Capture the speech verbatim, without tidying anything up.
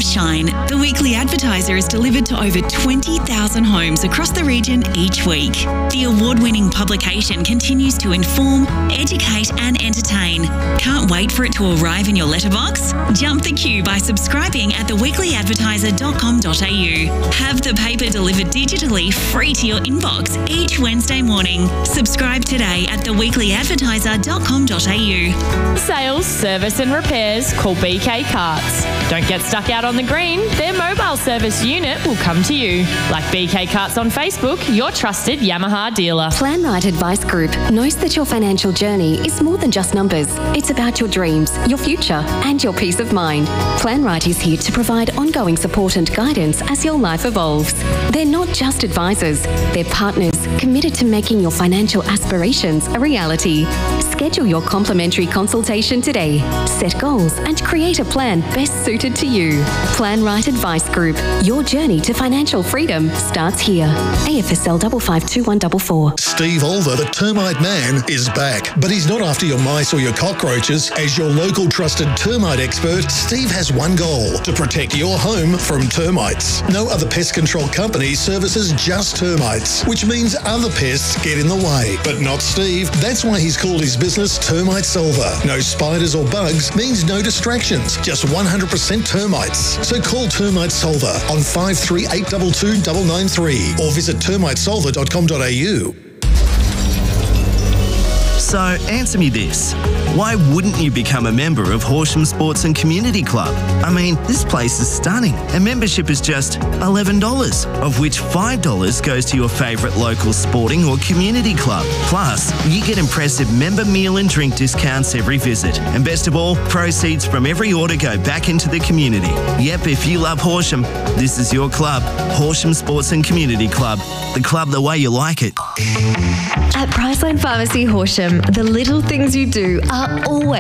shine. The Weekly Advertiser is delivered to over twenty thousand homes across the region each week. The award-winning publication continues to inform, educate and entertain. Can't wait for it to arrive in your letterbox? Jump the queue by subscribing at the weekly advertiser dot com dot a u. Have the paper delivered digitally free to your inbox each Wednesday morning. Subscribe today at the weekly advertiser dot com dot a u. Sales, service and repairs, call B K Carts. Don't get stuck out on the green, their mobile service unit will come to you. Like B K Carts on Facebook, your trusted Yamaha dealer. Planright Advice Group knows that your financial journey is more than just numbers. It's about your dreams, your future and your peace of mind. Planright is here to provide ongoing support and guidance as your life evolves. They're not just advisors, they're partners committed to making your financial aspirations a reality. Schedule your complimentary consultation today. Set goals and create a plan best suited to you. Planright Advice Group. Your journey to financial freedom starts here. A F S L five five two one four four. Steve Olver, the termite man, is back. But he's not after your mice or your cockroaches. As your local trusted termite expert, Steve has one goal: to protect your home from termites. No other pest control company services just termites, which means other pests get in the way. But not Steve. That's why he's called his business Termite Solver. No spiders or bugs means no distractions, just one hundred percent termites. So call Termite Solver on five three eight two two nine nine three or visit termite solver dot com dot a u. So answer me this. Why wouldn't you become a member of Horsham Sports and Community Club? I mean, this place is stunning and membership is just eleven dollars, of which five dollars goes to your favourite local sporting or community club. Plus, you get impressive member meal and drink discounts every visit. And best of all, proceeds from every order go back into the community. Yep, if you love Horsham, this is your club. Horsham Sports and Community Club. The club the way you like it. At Priceline Pharmacy Horsham, the little things you do are always